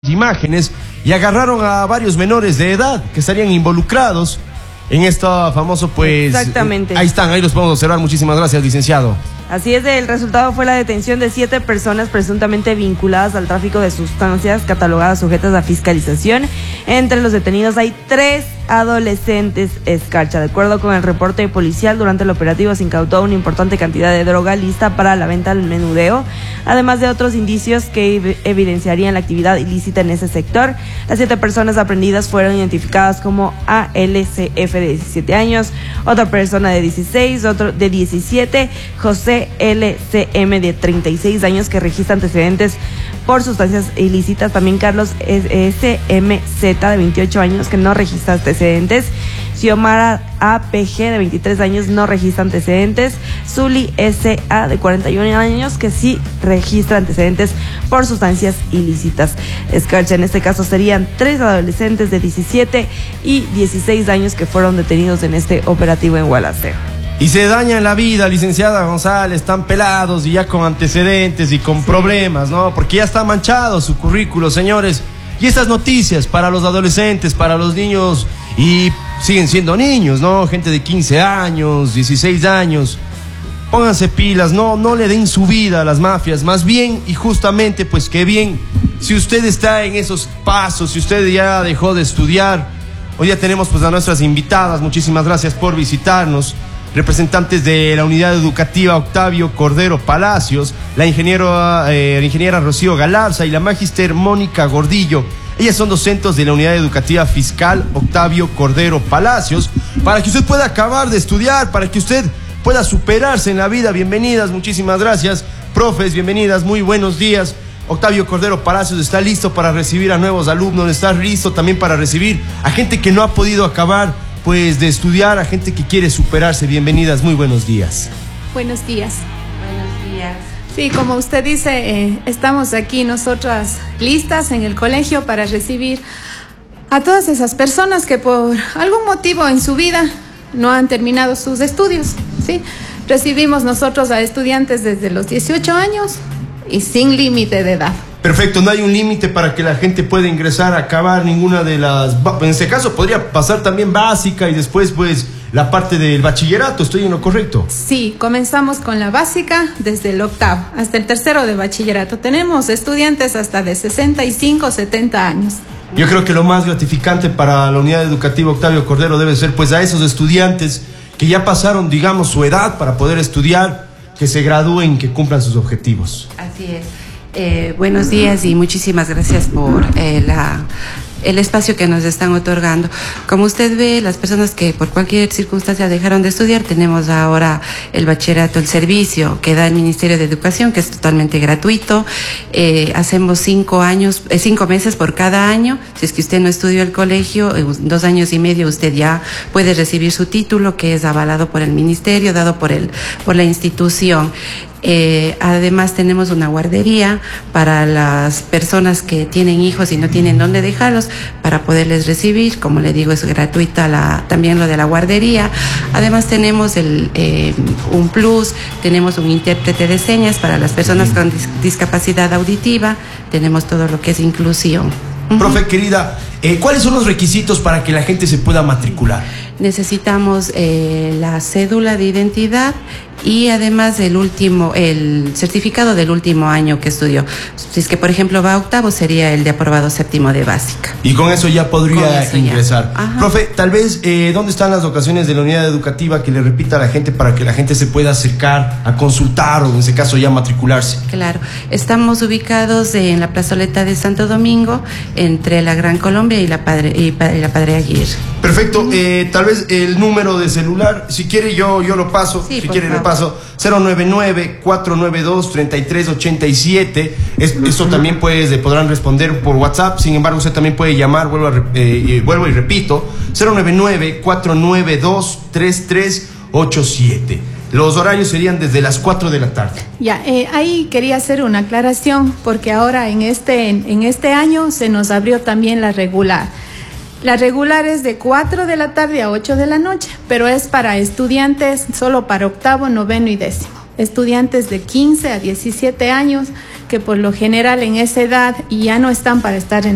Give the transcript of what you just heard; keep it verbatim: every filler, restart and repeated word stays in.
Imágenes y agarraron a varios menores de edad que estarían involucrados en esto famoso, pues... Exactamente. Eh, ahí están, ahí los podemos observar. Muchísimas gracias, licenciado. Así es, el resultado fue la detención de siete personas presuntamente vinculadas al tráfico de sustancias catalogadas sujetas a fiscalización. Entre los detenidos hay tres adolescentes escarcha. De acuerdo con el reporte policial, durante el operativo se incautó una importante cantidad de droga lista para la venta al menudeo, además de otros indicios que evidenciarían la actividad ilícita en ese sector. Las siete personas aprendidas fueron identificadas como A L C F de diecisiete años, otra persona de dieciséis, otro de diecisiete, José L C M de treinta y seis años que registra antecedentes por sustancias ilícitas, también Carlos S M Z de veintiocho años que no registra antecedentes, Xiomara A P G de veintitrés años no registra antecedentes, Zuli S A de cuarenta y un años que sí registra antecedentes por sustancias ilícitas. Escarcha en este caso serían tres adolescentes de diecisiete y dieciséis años que fueron detenidos en este operativo en Gualaceo. Y se dañan la vida, licenciada González, están pelados y ya con antecedentes y con sí. problemas, ¿no? Porque ya está manchado su currículo, señores. Y estas noticias para los adolescentes, para los niños, y siguen siendo niños, ¿no? Gente de quince años, dieciséis años. Pónganse pilas, no, no le den su vida a las mafias, más bien y justamente, pues qué bien, si usted está en esos pasos, si usted ya dejó de estudiar. Hoy ya tenemos pues a nuestras invitadas, muchísimas gracias por visitarnos. Representantes de la unidad educativa Octavio Cordero Palacios, la, ingeniero, eh, la ingeniera Rocío Galarza y la magíster Mónica Gordillo. Ellas son docentes de la unidad educativa fiscal Octavio Cordero Palacios, para que usted pueda acabar de estudiar, para que usted pueda superarse en la vida. Bienvenidas, muchísimas gracias. Profes, bienvenidas, muy buenos días. Octavio Cordero Palacios está listo para recibir a nuevos alumnos, está listo también para recibir a gente que no ha podido acabar pues de estudiar, a gente que quiere superarse. Bienvenidas, muy buenos días. Buenos días. Buenos días. Sí, como usted dice, eh, estamos aquí nosotras listas en el colegio para recibir a todas esas personas que por algún motivo en su vida no han terminado sus estudios, ¿sí? Recibimos nosotros a estudiantes desde los dieciocho años y sin límite de edad. Perfecto, no hay un límite para que la gente pueda ingresar a acabar ninguna de las... En este caso podría pasar también básica y después pues la parte del bachillerato. ¿Estoy en lo correcto? Sí, comenzamos con la básica desde el octavo hasta el tercero de bachillerato. Tenemos estudiantes hasta de sesenta y cinco, setenta años. Yo creo que lo más gratificante para la unidad educativa Octavio Cordero debe ser pues a esos estudiantes que ya pasaron, digamos, su edad para poder estudiar, que se gradúen, que cumplan sus objetivos. Así es. Eh, buenos días y muchísimas gracias por eh, la, el espacio que nos están otorgando. Como usted ve, las personas que por cualquier circunstancia dejaron de estudiar, tenemos ahora el bachillerato, el servicio que da el Ministerio de Educación, que es totalmente gratuito. Eh, hacemos cinco años, eh, cinco meses por cada año. Si es que usted no estudió el colegio, en dos años y medio usted ya puede recibir su título, que es avalado por el Ministerio, dado por el, por la institución. Eh, además tenemos una guardería para las personas que tienen hijos y no tienen dónde dejarlos, para poderles recibir. Como le digo, es gratuita la, también lo de la guardería. Además tenemos el, eh, un plus, tenemos un intérprete de señas para las personas con dis discapacidad auditiva, tenemos todo lo que es inclusión. Profe, querida, eh, ¿cuáles son los requisitos para que la gente se pueda matricular? Necesitamos eh, la cédula de identidad y además el último, el certificado del último año que estudió. Si es que, por ejemplo, va a octavo, sería el de aprobado séptimo de básica. Y con eso ya podría eso ingresar. Ya. Profe, tal vez, eh, ¿dónde están las locaciones de la unidad educativa que le repita a la gente para que la gente se pueda acercar a consultar o en ese caso ya matricularse? Claro, estamos ubicados en la plazoleta de Santo Domingo, entre la Gran Colombia y la Padre, y la Padre Aguirre. Perfecto, eh, tal vez el número de celular, si quiere yo, yo lo paso, sí, si quiere favor. le paso, cero nueve nueve, cuatro nueve dos, tres tres ocho siete, es, eso también puede, podrán responder por WhatsApp. Sin embargo, usted también puede llamar, vuelvo, a, eh, vuelvo y repito, cero nueve nueve, cuatro nueve dos, tres tres ocho siete. Los horarios serían desde las cuatro de la tarde. Ya, eh, ahí quería hacer una aclaración, porque ahora en este, en, en este año se nos abrió también la regular. La regular es de cuatro de la tarde a ocho de la noche, pero es para estudiantes solo para octavo, noveno y décimo. Estudiantes de quince a diecisiete años que por lo general en esa edad ya no están para estar en